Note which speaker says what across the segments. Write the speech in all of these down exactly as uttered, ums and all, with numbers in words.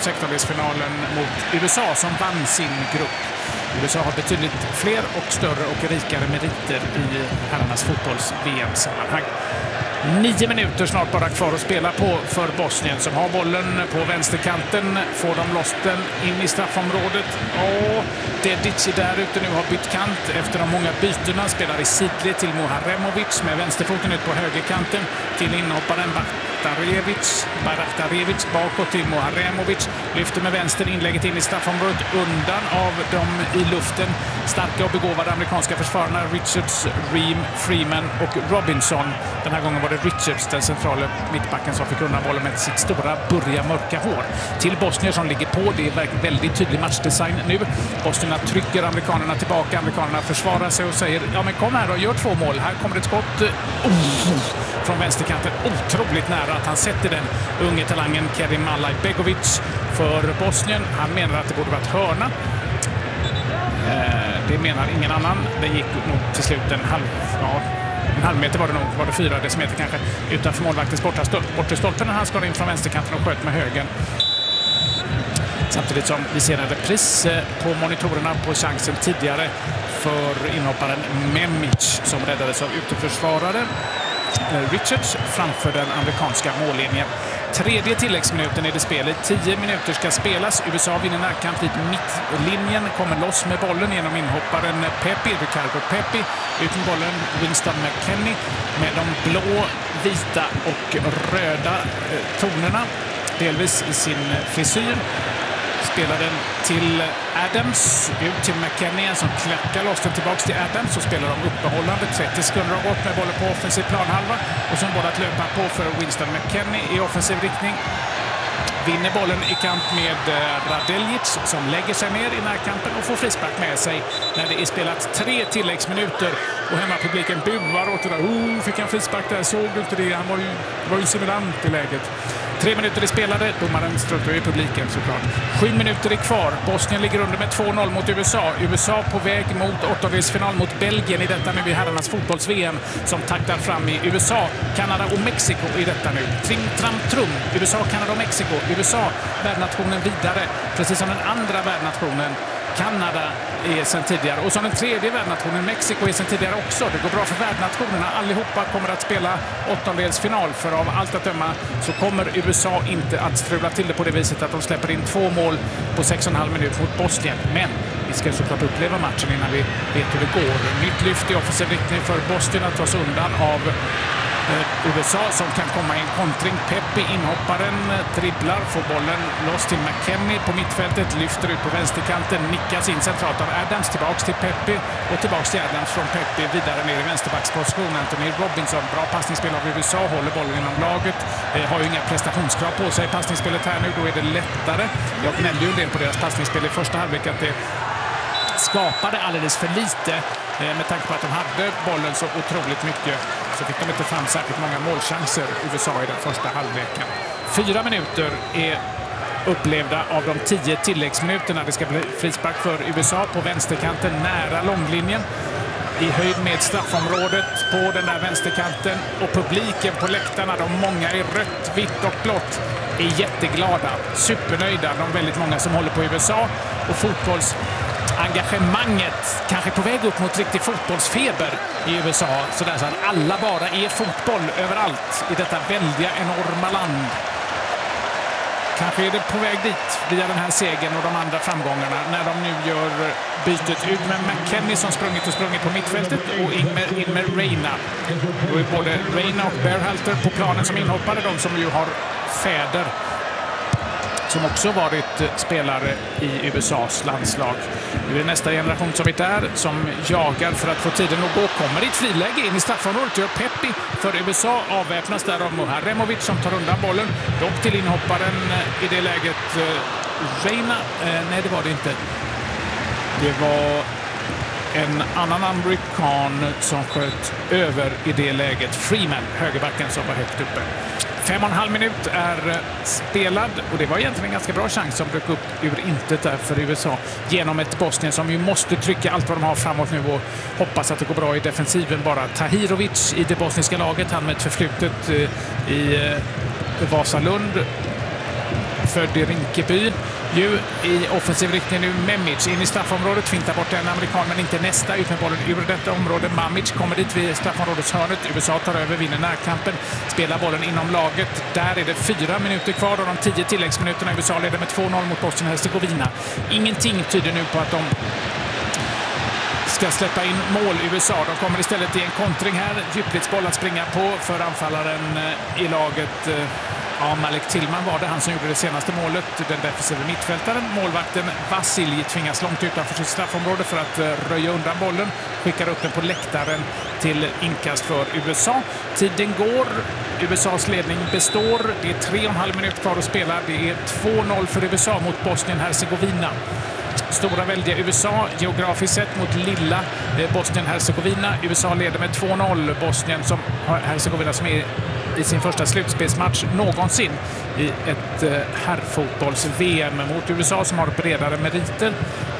Speaker 1: sextondelsfinalen mot U S A som vann sin grupp. U S A har betydligt fler och större och rikare meriter i herrarnas fotbolls-V M-sammanhang. Nio minuter snart bara kvar att spela på för Bosnien som har bollen på vänsterkanten. Får de loss den in i straffområdet. Och Dedic där ute nu har bytt kant efter de många bytena. Spelar i sidled till Muharemovic med vänsterfoten ut på högerkanten till inhopparen Bakhtarevic. Bakhtarevic bakåt till Muharemovic. Lyfter med vänster inlägget in i straffområdet undan av dem i luften. Starka och begåvade amerikanska försvararna Richards, Ream, Freeman och Robinson. Den här gången var det Richards, den centrala mittbacken, som fick undan bollen med sitt stora burriga mörka hår. Till Bosnier som ligger på. Det är väldigt tydlig matchdesign nu. Bosnierna trycker amerikanerna tillbaka. Amerikanerna försvarar sig och säger ja men kom här och gör två mål. Här kommer ett skott oh, från vänsterkanten. Otroligt nära att han sätter den. Unge talangen Kerim Alajbegovic för Bosnien. Han menar att det borde varit hörna. Eh, det menar ingen annan. Det gick nog till slut en halv... Ja, en halv meter var det nog, var det fyra decimeter kanske, utanför målvaktens bortre stolpen när han skar in från vänsterkanten och sköt med högen. Samtidigt som vi ser en repris på monitorerna på chansen tidigare för inhopparen Memic som räddades av uteförsvarare Richards framför den amerikanska mållinjen. Tredje tilläggsminuten i det spelet. Tio minuter ska spelas. U S A vinner närkamp vid mittlinjen. Kommer loss med bollen genom inhopparen Pepi, Ricardo Pepi. Ut med bollen Winston McKennie med de blå, vita och röda tonerna. Delvis i sin frisyr. Spelar den till Adams, ut till McKennie som klackar loss den tillbaka till Adams. Så spelar de uppehållande. trettio sekunder har gått med bollen på offensiv planhalva. Och så boll att löpa på för Winston McKennie i offensiv riktning. Vinner bollen i kamp med Radeljic som lägger sig ner i närkampen och får frispark med sig när det är spelat tre tilläggsminuter. Och hemmapubliken buar åt det där. Oh, fick han frispark där? Såg du inte det? Han var ju, var ju simulant i läget. Tre minuter är spelade. Domaren struntar i publiken såklart. Sju minuter är kvar. Bosnien ligger under med två noll mot U S A. U S A på väg mot åttondelsfinal mot Belgien i detta nu i herrarnas fotbolls-V M som taktar fram i U S A, Kanada och Mexiko i detta nu. Tring, tram, trum. U S A, Kanada och Mexiko. U S A, värdnationen vidare. Precis som den andra värdnationen. Kanada är sedan tidigare. Och som den tredje värdnationen, Mexiko, är sedan tidigare också. Det går bra för värdnationerna. Allihopa kommer att spela åttondelsfinal. För av allt att döma så kommer U S A inte att strula till det på det viset att de släpper in två mål på sex och en halv minut mot Bosnien. Men vi ska såklart uppleva matchen innan vi vet hur det går. Nytt lyft i offensiv riktning för Bosnien att tas undan av U S A som kan komma i en kontring. Pepi, inhopparen, dribblar, får bollen loss till McKennie på mittfältet, lyfter ut på vänsterkanten, nickas in centralt av Adams, tillbaks till Pepi och tillbaks till Adams från Pepi vidare ner i vänsterbacksposition. Anthony Robinson, bra passningsspel av U S A, håller bollen inom laget, eh, har ju inga prestationskrav på sig i passningsspelet här nu, då är det lättare. Jag gnällde ju en del på deras passningsspel i första halvlek att det skapade alldeles för lite med tanke på att de hade bollen så otroligt mycket, så fick de inte fram särskilt många målchanser U S A i den första halvleken. Fyra minuter är upplevda av de tio tilläggsminuterna. Det ska bli frispark för U S A på vänsterkanten nära långlinjen i höjd med straffområdet på den där vänsterkanten, och publiken på läktarna, de många i rött, vitt och blått, är jätteglada, supernöjda. De väldigt många som håller på U S A, och fotbolls engagemanget kanske på väg upp mot riktig fotbollsfeber i U S A, så där så att alla bara är fotboll överallt i detta väldiga, enorma land. Kanske är det på väg dit via den här segern och de andra framgångarna när de nu gör bytet ut med McKennie som sprungit och sprungit på mittfältet och in med, in med Reina. Då är både Reina och Berhalter på planen som inhoppare, de som ju har fäder som också varit spelare i U S A:s landslag. Nu är det nästa generation som är där, som jagar för att få tiden att gå. Kommer i ett friläge in i straffområdet, gör Pepi för U S A, avväpnas där av Muharemovic som tar undan bollen. Dock till inhopparen i det läget Reina. Eh, nej, det var det inte. Det var en annan amerikan som sköt över i det läget. Freeman, högerbacken, som var högt uppe. Fem och en halv minut är spelad, och det var egentligen en ganska bra chans som dök upp ur intet där för U S A genom ett Bosnien som ju måste trycka allt vad de har framåt nu och hoppas att det går bra i defensiven. Bara Tahirovic i det bosniska laget, han med ett förflutet i Vasalund, född i Rinkeby. Ju i offensiv riktning nu Memic in i straffområdet, fintar bort en amerikan men inte nästa, ut med bollen ur detta område. Mamic kommer dit vid straffområdets hörnet. U S A tar över, vinner närkampen, spelar bollen inom laget. Där är det fyra minuter kvar och de tio tilläggsminuterna. U S A leder med två noll mot Bosnien-Hercegovina. Ingenting tyder nu på att de ska släppa in mål i U S A. De kommer istället till en kontring här. Djupledsboll att springa på för anfallaren i laget. Ja, Malik Tillman var det, han som gjorde det senaste målet. Den defensiva mittfältaren. Målvakten Vasilj tvingas långt utanför sitt straffområde för att röja undan bollen. Skickar upp den på läktaren till inkast för U S A. Tiden går. U S As ledning består. Det är tre och en halv minut kvar att spela. Det är två noll för U S A mot Bosnien-Hercegovina. Stora väldiga U S A geografiskt sett mot lilla Bosnien-Hercegovina. U S A leder med två noll. Bosnien som Hercegovina som är i sin första slutspelsmatch någonsin i ett herrfotbolls-V M mot U S A som har bredare meriter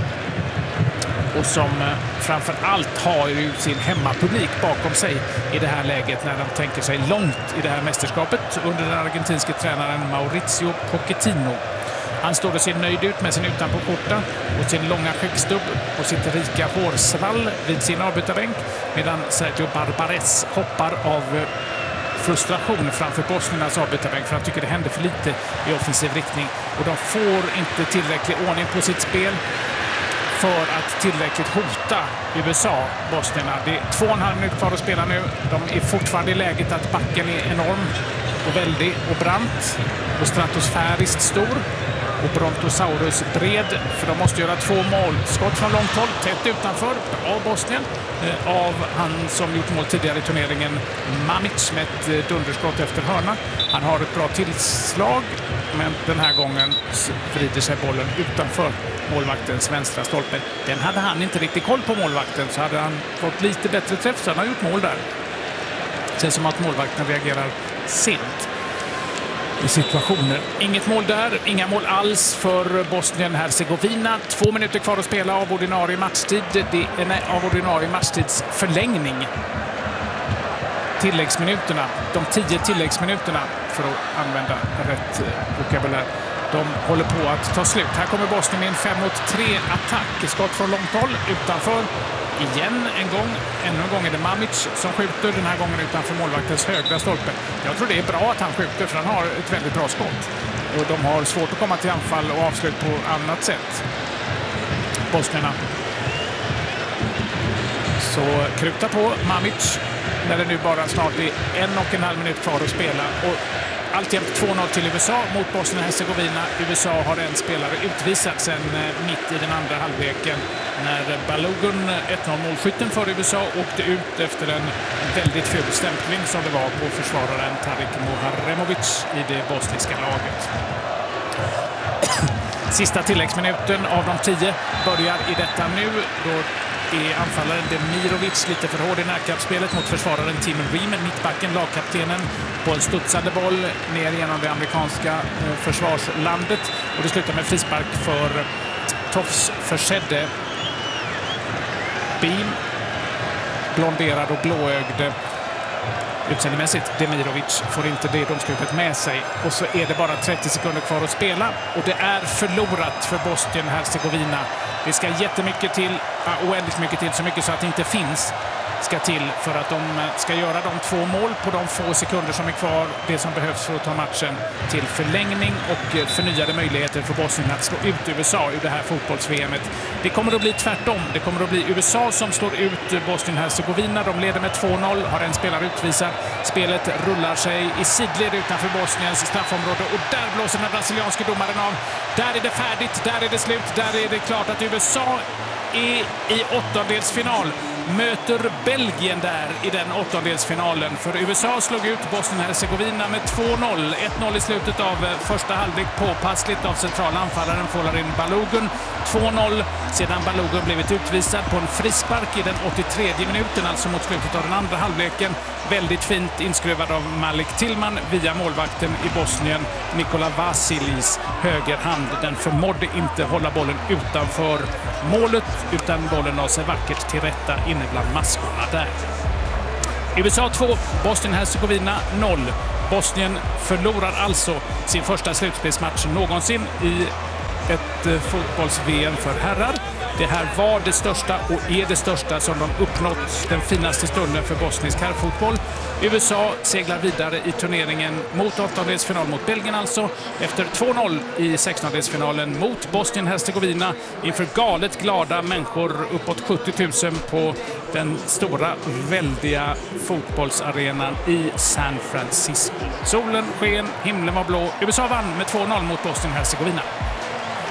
Speaker 1: och som framför allt har ju sin hemmapublik bakom sig i det här läget när de tänker sig långt i det här mästerskapet under den argentinske tränaren Mauricio Pochettino. Han står och ser nöjd ut med sin utanpåskjorta och sin långa skäggstubb och sitt rika hårsvall vid sin avbytarbänk medan Sergio Barbares hoppar av frustration framför Bosniernas avbytarbänk för han tycker det händer för lite i offensiv riktning och de får inte tillräcklig ordning på sitt spel för att tillräckligt hota U S A, Bosnierna. Det är två och en halv minut kvar att spela nu. De är fortfarande i läget att backen är enorm och väldig och brant och stratosfäriskt stor och Brontosaurus bred, för de måste göra två mål. Skott från långt håll, tätt utanför av Bosnien eh, av han som gjort mål tidigare i turneringen, Mamic, med ett eh, dunderskott efter hörna. Han har ett bra tillslag, men den här gången vrider sig bollen utanför målvaktens vänstra stolpe. Den hade han inte riktigt koll på, målvakten, så hade han fått lite bättre träff så han har gjort mål där. Det känns som att målvakten reagerar sent i situationer. Inget mål där, inga mål alls för Bosnien-Hercegovina. Två minuter kvar att spela av ordinarie matchtid. Det är nej, av ordinarie matchtids förlängning. Tilläggsminuterna, de tio tilläggsminuterna för att använda rätt vokabulär. De håller på att ta slut. Här kommer Bosnien med en fem mot tre attack. Skott från långt håll utanför. Igen en gång. Ännu en gång är det Mamic som skjuter, den här gången utanför målvaktens högra stolpe. Jag tror det är bra att han skjuter för han har ett väldigt bra skott. Och de har svårt att komma till anfall och avslut på annat sätt. Bosnierna. Så kruta på Mamic när det nu bara snart är en och en halv minut kvar att spela. Och alltjämt två noll till U S A mot Bosnien-Hercegovina. U S A har en spelare utvisat sen mitt i den andra halvleken när Balogun, ett noll målskytten för U S A, åkte ut efter en väldigt ful stämpling som det var på försvararen Tarik Muharemovic i det bosniska laget. Sista tilläggsminuten av de tio börjar i detta nu. Då är anfallaren Demirovic lite för hård i närkampsspelet mot försvararen Tim Ream, mittbacken, lagkaptenen, på en studsande boll ner genom det amerikanska försvarslandet. Och det slutar med frispark för Tofs försedde Beam, blonderad och blåögd utseendemässigt. Demirovic får inte det domslutet med sig. Och så är det bara trettio sekunder kvar att spela. Och det är förlorat för Bosnien-Hercegovina. Det ska jättemycket till, oändligt mycket till, så mycket så att det inte finns, ska till för att de ska göra de två mål på de få sekunder som är kvar. Det som behövs för att ta matchen till förlängning och förnyade möjligheter för Bosnien att slå ut U S A ur det här fotbolls-V M-et. Det kommer att bli tvärtom. Det kommer att bli U S A som slår ut Bosnien-Hercegovina. De leder med två noll, har en spelare utvisad. Spelet rullar sig i sidled utanför Bosniens straffområde och där blåser den brasilianske domaren av. Där är det färdigt, där är det slut, där är det klart att U S A är i åttondelsfinal. Möter Belgien där i den åttondelsfinalen. För U S A slog ut Bosnien-Hercegovina med två noll. ett noll i slutet av första halvlek, påpassligt av centrala anfallaren Folarin Balogun. två noll sedan Balogun blivit utvisad på en frispark i den åttiotredje minuten, alltså mot slutet av den andra halvleken. Väldigt fint inskruvad av Malik Tillman via målvakten i Bosnien, Nikola Vasiljs högerhand. Den förmådde inte hålla bollen utanför målet, utan bollen la sig vackert till rätta inne bland maskorna där. U S A två, Bosnien-Hercegovina noll. Bosnien förlorar alltså sin första slutspelsmatch någonsin i ett fotbolls-V M för herrar. Det här var det största och är det största som de uppnått den finaste stunden för bosnisk herrfotboll. U S A seglar vidare i turneringen mot åttondelsfinal mot Belgien alltså. Efter två noll i sextondelsfinalen mot Bosnien-Hercegovina inför galet glada människor, uppåt sjuttio tusen på den stora, väldiga fotbollsarenan i San Francisco. Solen sken, himlen var blå. U S A vann med två noll mot Bosnien-Hercegovina.